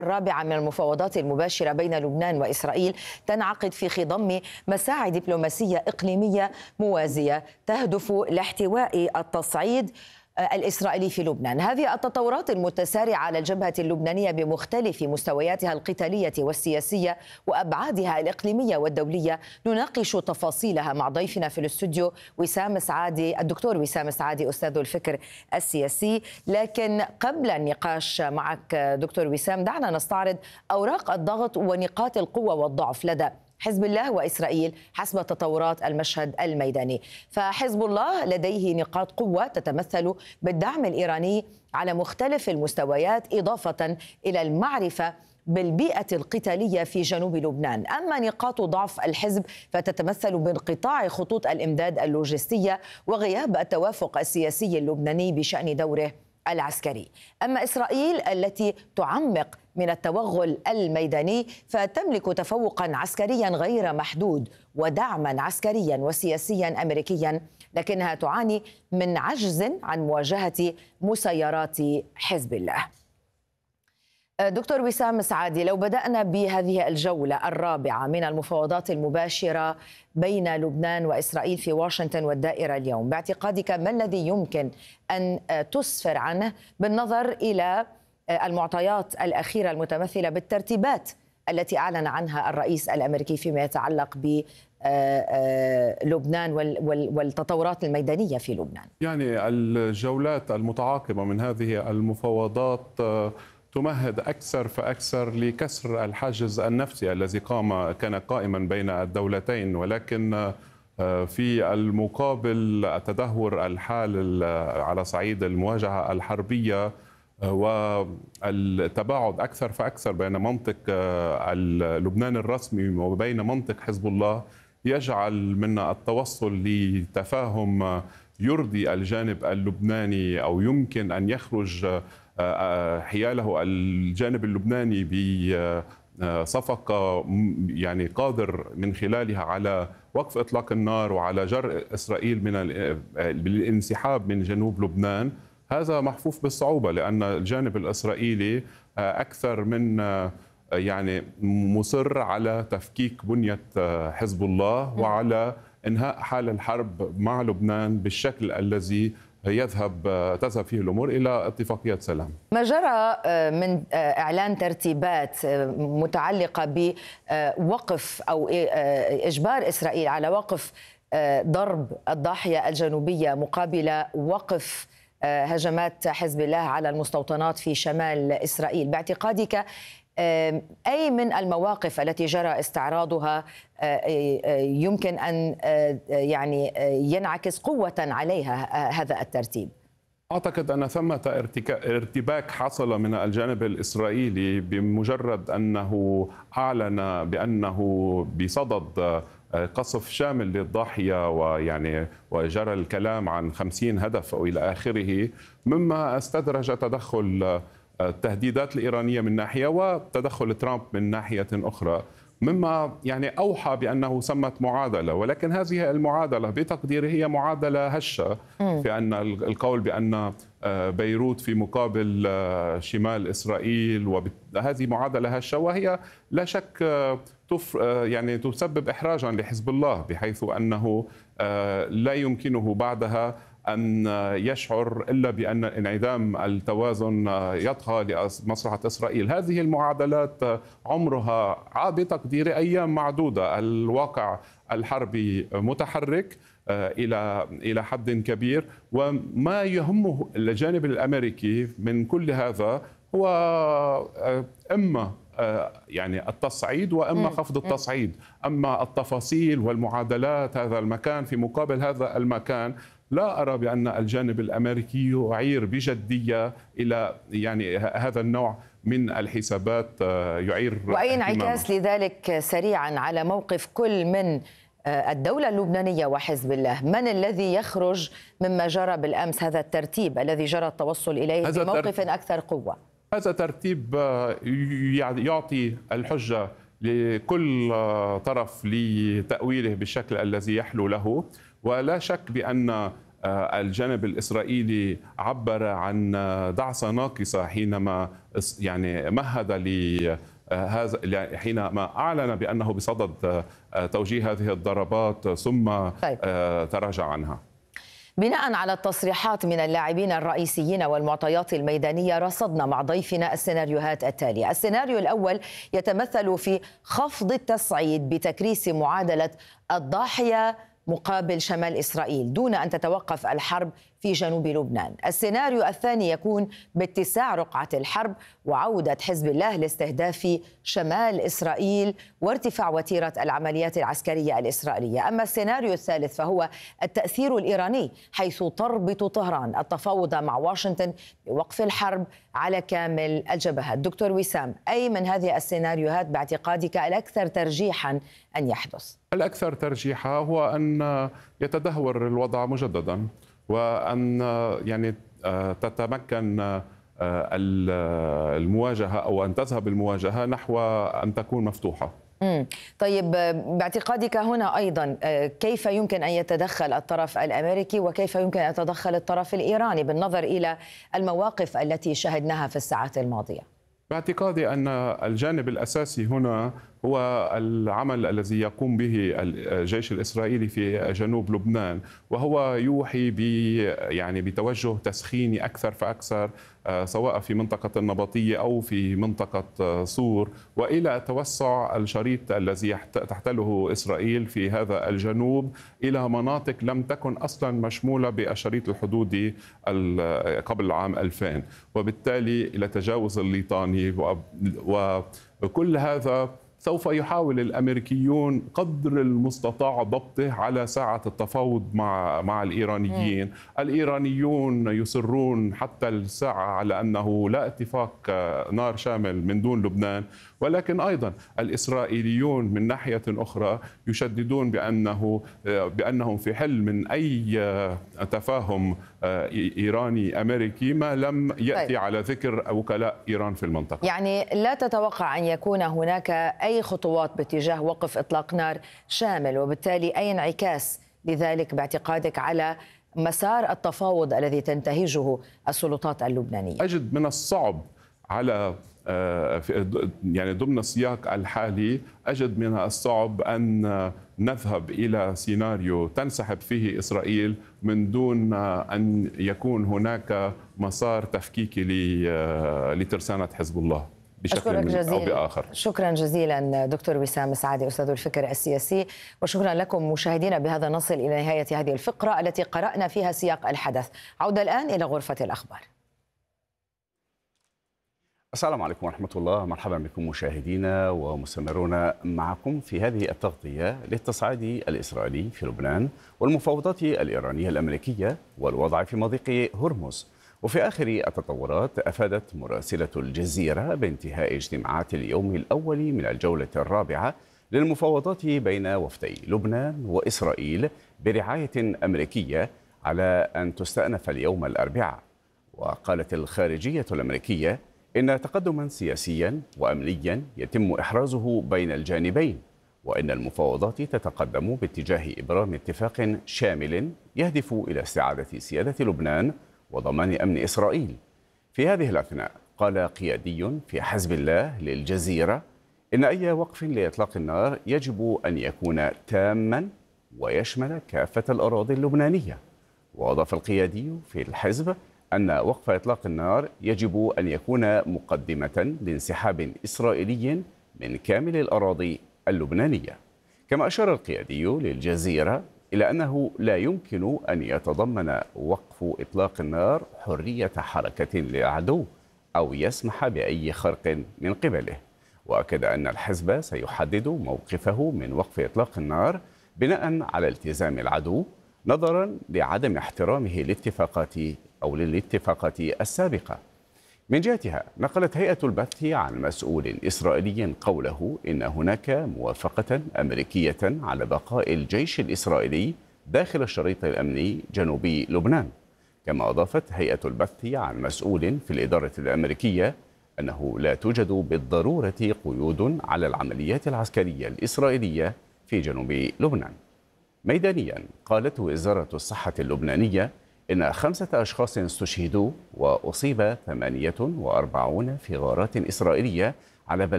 الرابعة من المفاوضات المباشرة بين لبنان وإسرائيل تنعقد في خضم مساعي دبلوماسية إقليمية موازية تهدف لاحتواء التصعيد الإسرائيلي في لبنان. هذه التطورات المتسارعة على الجبهة اللبنانية بمختلف مستوياتها القتالية والسياسية وأبعادها الإقليمية والدولية نناقش تفاصيلها مع ضيفنا في الاستوديو وسام سعادي، الدكتور وسام سعادي، أستاذ الفكر السياسي. لكن قبل النقاش معك دكتور وسام، دعنا نستعرض أوراق الضغط ونقاط القوة والضعف لدى حزب الله وإسرائيل حسب تطورات المشهد الميداني. فحزب الله لديه نقاط قوة تتمثل بالدعم الإيراني على مختلف المستويات إضافة إلى المعرفة بالبيئة القتالية في جنوب لبنان. أما نقاط ضعف الحزب فتتمثل بانقطاع خطوط الإمداد اللوجستية وغياب التوافق السياسي اللبناني بشأن دوره العسكري. أما إسرائيل التي تعمق من التوغل الميداني فتملك تفوقا عسكريا غير محدود ودعما عسكريا وسياسيا أمريكيا، لكنها تعاني من عجز عن مواجهة مسيرات حزب الله. دكتور وسام سعادي، لو بدأنا بهذه الجولة الرابعة من المفاوضات المباشرة بين لبنان وإسرائيل في واشنطن والدائرة اليوم، باعتقادك ما الذي يمكن أن تسفر عنه بالنظر إلى المعطيات الأخيرة المتمثلة بالترتيبات التي أعلن عنها الرئيس الأمريكي فيما يتعلق بلبنان والتطورات الميدانية في لبنان؟ يعني الجولات المتعاقبة من هذه المفاوضات تمهد أكثر فأكثر لكسر الحاجز النفسي الذي كان قائما بين الدولتين، ولكن في المقابل تدهور الحال على صعيد المواجهة الحربية والتباعد أكثر فأكثر بين منطق لبنان الرسمي وبين منطق حزب الله يجعل من التوصل لتفاهم يرضي الجانب اللبناني أو يمكن أن يخرج حياله الجانب اللبناني بصفقة يعني قادر من خلالها على وقف إطلاق النار وعلى جر إسرائيل بالانسحاب من جنوب لبنان. هذا محفوف بالصعوبة لأن الجانب الإسرائيلي أكثر من يعني مصر على تفكيك بنية حزب الله وعلى إنهاء حال الحرب مع لبنان بالشكل الذي تذهب فيه الأمور إلى اتفاقية سلام. ما جرى من إعلان ترتيبات متعلقة بوقف أو إجبار إسرائيل على وقف ضرب الضاحية الجنوبية مقابل وقف هجمات حزب الله على المستوطنات في شمال إسرائيل، باعتقادك أي من المواقف التي جرى استعراضها يمكن أن يعني ينعكس قوة عليها هذا الترتيب؟ أعتقد أن ثمة ارتباك حصل من الجانب الإسرائيلي بمجرد أنه أعلن بأنه بصدد قصف شامل للضاحية وجرى الكلام عن 50 هدف أو إلى آخره، مما استدرج تدخل التهديدات الإيرانية من ناحية وتدخل ترامب من ناحية أخرى، مما يعني أوحى بأنه سمت معادلة، ولكن هذه المعادلة بتقديري هي معادلة هشة في أن القول بأن بيروت في مقابل شمال إسرائيل، وهذه معادلة هشة وهي لا شك يعني تسبب إحراجا لحزب الله، بحيث أنه لا يمكنه بعدها أن يشعر إلا بأن انعدام التوازن يطغى لمصلحة إسرائيل. هذه المعادلات عمرها بتقدير أيام معدودة. الواقع الحربي متحرك إلى حد كبير، وما يهمه الجانب الأمريكي من كل هذا هو إما يعني التصعيد وإما خفض التصعيد. أما التفاصيل والمعادلات، هذا المكان في مقابل هذا المكان، لا أرى بأن الجانب الأمريكي يعير بجدية إلى يعني هذا النوع من الحسابات يعير. وأي انعكاس لذلك سريعا على موقف كل من الدولة اللبنانية وحزب الله؟ من الذي يخرج مما جرى بالأمس، هذا الترتيب الذي جرى التوصل إليه بموقف أكثر قوة؟ هذا ترتيب يعطي الحجة لكل طرف لتأويله بالشكل الذي يحلو له، ولا شك بأن الجانب الإسرائيلي عبر عن دعسة ناقصة حينما يعني مهد هذا حينما أعلن بأنه بصدد توجيه هذه الضربات ثم طيب. تراجع عنها. بناء على التصريحات من اللاعبين الرئيسيين والمعطيات الميدانية، رصدنا مع ضيفنا السيناريوهات التالية. السيناريو الأول يتمثل في خفض التصعيد بتكريس معادلة الضاحية مقابل شمال إسرائيل دون أن تتوقف الحرب في جنوب لبنان. السيناريو الثاني يكون باتساع رقعة الحرب وعودة حزب الله لاستهداف شمال إسرائيل وارتفاع وتيرة العمليات العسكرية الإسرائيلية. أما السيناريو الثالث فهو التأثير الإيراني، حيث تربط طهران التفاوض مع واشنطن بوقف الحرب على كامل الجبهات. دكتور وسام، أي من هذه السيناريوهات باعتقادك الأكثر ترجيحا أن يحدث؟ الأكثر ترجيحا هو أن يتدهور الوضع مجددا، وأن يعني تتمكن المواجهة أو أن تذهب المواجهة نحو أن تكون مفتوحة. طيب، باعتقادك هنا أيضا كيف يمكن أن يتدخل الطرف الأمريكي وكيف يمكن أن يتدخل الطرف الإيراني بالنظر إلى المواقف التي شهدناها في الساعات الماضية؟ باعتقادي أن الجانب الأساسي هنا هو العمل الذي يقوم به الجيش الإسرائيلي في جنوب لبنان، وهو يوحي يعني بتوجه تسخيني أكثر فأكثر، سواء في منطقة النبطية أو في منطقة صور، وإلى توسع الشريط الذي تحتله إسرائيل في هذا الجنوب إلى مناطق لم تكن أصلا مشمولة بالشريط الحدودي قبل عام 2000، وبالتالي إلى تجاوز الليطاني. وكل هذا سوف يحاول الأمريكيون قدر المستطاع ضبطه على ساعة التفاوض مع الإيرانيين. الإيرانيون يصرون حتى الساعة على أنه لا اتفاق نار شامل من دون لبنان، ولكن أيضا الإسرائيليون من ناحية أخرى يشددون بأنهم في حل من أي تفاهم إيراني أمريكي ما لم يأتي على ذكر وكلاء إيران في المنطقة. يعني لا تتوقع أن يكون هناك أي خطوات باتجاه وقف إطلاق نار شامل، وبالتالي أي انعكاس لذلك باعتقادك على مسار التفاوض الذي تنتهجه السلطات اللبنانية؟ أجد من الصعب على يعني ضمن السياق الحالي، أجد من الصعب أن نذهب إلى سيناريو تنسحب فيه إسرائيل من دون أن يكون هناك مسار تفكيكي لترسانة حزب الله بشكل أو بآخر. شكرا جزيلا دكتور وسام سعادي، أستاذ الفكر السياسي، وشكرا لكم مشاهدينا. بهذا نصل إلى نهاية هذه الفقرة التي قرأنا فيها سياق الحدث. عودة الآن إلى غرفة الأخبار. السلام عليكم ورحمة الله، مرحبا بكم مشاهدينا ومستمرون معكم في هذه التغطية للتصعيد الإسرائيلي في لبنان والمفاوضات الإيرانية الأمريكية والوضع في مضيق هرمز. وفي آخر التطورات، أفادت مراسلة الجزيرة بانتهاء اجتماعات اليوم الأول من الجولة الرابعة للمفاوضات بين وفدي لبنان وإسرائيل برعاية أمريكية على أن تستأنف اليوم الأربعاء. وقالت الخارجية الأمريكية إن تقدما سياسيا وأمنيا يتم إحرازه بين الجانبين، وإن المفاوضات تتقدم باتجاه إبرام اتفاق شامل يهدف إلى استعادة سيادة لبنان وضمان أمن إسرائيل. في هذه الأثناء، قال قيادي في حزب الله للجزيرة إن أي وقف لإطلاق النار يجب أن يكون تاما ويشمل كافة الأراضي اللبنانية. وأضاف القيادي في الحزب أن وقف إطلاق النار يجب أن يكون مقدمة لانسحاب إسرائيلي من كامل الأراضي اللبنانية. كما أشار القيادي للجزيرة إلى أنه لا يمكن أن يتضمن وقف إطلاق النار حرية حركة للعدو أو يسمح بأي خرق من قبله. وأكد أن الحزب سيحدد موقفه من وقف إطلاق النار بناء على التزام العدو نظرا لعدم احترامه للاتفاقات السابقة. من جهتها، نقلت هيئة البث عن مسؤول إسرائيلي قوله إن هناك موافقة أمريكية على بقاء الجيش الإسرائيلي داخل الشريط الأمني جنوبي لبنان. كما أضافت هيئة البث عن مسؤول في الإدارة الأمريكية أنه لا توجد بالضرورة قيود على العمليات العسكرية الإسرائيلية في جنوب لبنان. ميدانيا قالت وزارة الصحة اللبنانية إن 5 أشخاص استشهدوا وأصيب 48 في غارات إسرائيلية على